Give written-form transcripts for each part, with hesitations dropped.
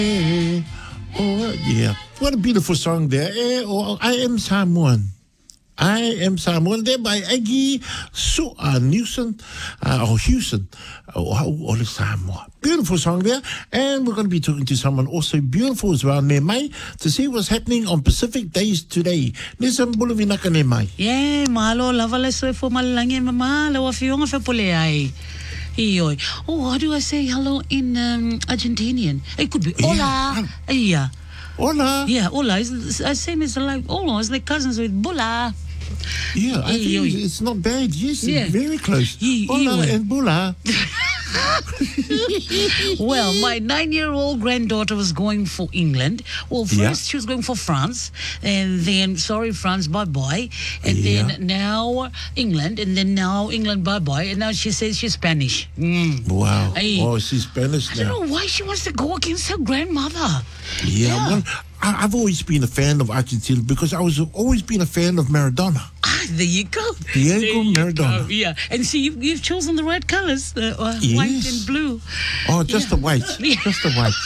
Oh, yeah. What a beautiful song there. Oh, I Am Samoan. I Am Samoan there by Aggie Newson, or Hewson, or Samoa. Beautiful song there. And we're going to be talking to someone also beautiful as well, Nemai, to see what's happening on Pacific Days today. Nisam Bulavinaka Nemai. Yeah, malo lavala soy for malangi mama lawa fionga fe pole ai. Oh, how do I say hello in Argentinian? It could be hola. Yeah. Hola. Yeah, hola. It's same as like hola. It's like cousins with bula. Yeah, I think it's not bad. Yes, yeah. Very close. Hola and bula. Well, my 9-year-old granddaughter was going for England. Well, first she was going for France, and then sorry France, bye-bye, and then now England, and then now England, bye-bye, and now she says she's Spanish. Wow. Oh, she's Spanish now. I don't know why she wants to go against her grandmother. Yeah. Well, I've always been a fan of Argentina because I was always been a fan of Maradona. There you go. Diego Maradona. Yeah, and see, you've chosen the right colors, white and blue. Oh, just the white. Just the white.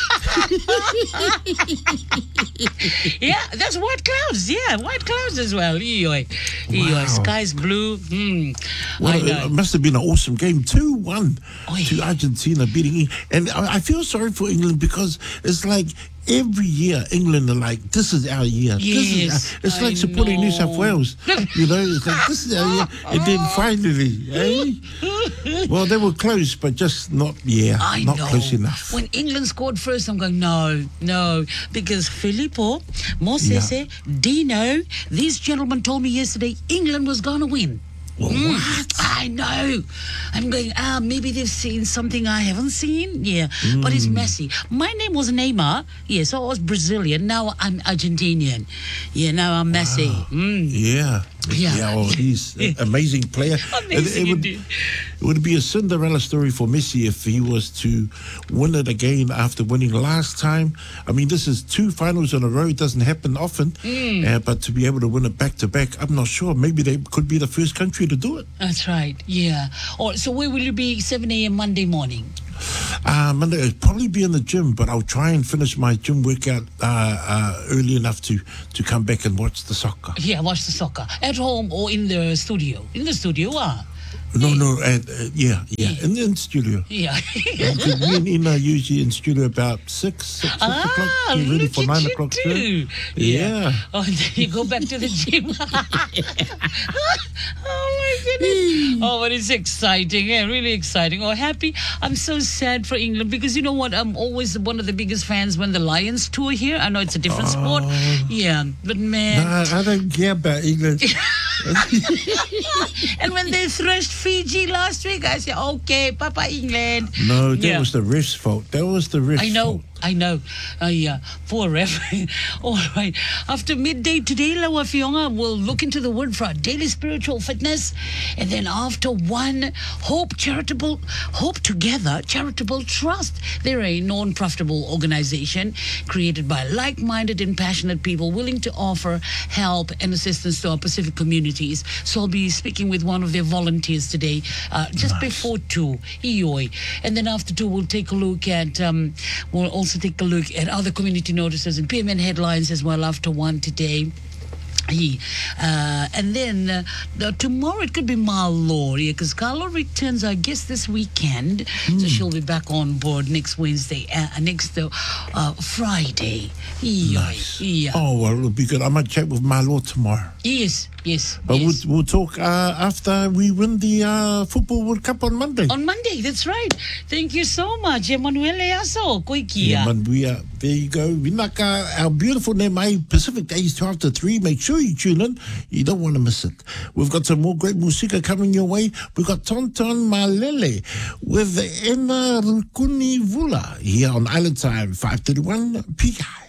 Yeah, that's white clouds. Yeah, white clouds as well. Wow. Sky's blue. Well, it must have been an awesome game. 2-1 to Argentina beating England. And I feel sorry for England because it's like every year England are like, this is our year. Yes, it's like supporting New South Wales. You know, it's like, this is our year. And then finally, well, they were close, but just not close enough. When England scored first, I'm going, no, because Filippo, Mosese, Dino, these gentlemen told me yesterday England was going to win. Well, what? I know. I'm going, maybe they've seen something I haven't seen. Yeah, but it's messy. My name was Neymar. Yeah, so I was Brazilian. Now I'm Argentinian. Yeah, now I'm Messi. Wow. Yeah, well, he's an amazing player. It would be a Cinderella story for Messi if he was to win it again after winning last time. I mean, this is 2 finals in a row. It doesn't happen often. But to be able to win it back-to-back, I'm not sure. Maybe they could be the first country to do it. That's right, yeah. So where will you be 7 a.m. Monday morning? Monday, I'll probably be in the gym, but I'll try and finish my gym workout early enough to come back and watch the soccer. Yeah, watch the soccer. At home or in the studio? In the studio, No, in the studio. Yeah. Me and Ina are usually in studio about 6 o'clock. Get ready for 9 o'clock too. Yeah. Oh, then you go back to the gym. Oh my goodness. Oh, but it's exciting. Yeah, really exciting. Oh, happy. I'm so sad for England because you know what? I'm always one of the biggest fans when the Lions tour here. I know it's a different sport. Yeah, but man. Nah, I don't care about England. And when they thrashed Fiji last week, I said, okay, Papa England. No, that was the ref's fault. That was the ref's fault. I know. Yeah, poor ref. All right. After midday today, Lawa Fionga will look into the word for our daily spiritual fitness. And then after 1, Hope Together Charitable Trust. They're a non-profitable organization created by like-minded and passionate people willing to offer help and assistance to our Pacific communities. So I'll be speaking with one of their volunteers today, just before 2. And then after 2, we'll take a look at, we'll also take a look at other community notices and PMN headlines as well after 1 today. And then tomorrow it could be Malo, because Carlo returns, I guess, this weekend. So she'll be back on board next Wednesday, next Friday. Nice. Oh, well, it'll be good. I might chat with Malo tomorrow. Yes. But we'll talk after we win the Football World Cup on Monday. On Monday, that's right. Thank you so much, Emanuele Aso. Koikia. There you go. Vinaka, our beautiful Nemai, Pacific Days 12 to 3. Make sure you tune in. You don't want to miss it. We've got some more great musika coming your way. We've got Tonton Malele with Ena Rukuni Vula here on Island Time, 5:31 p.m.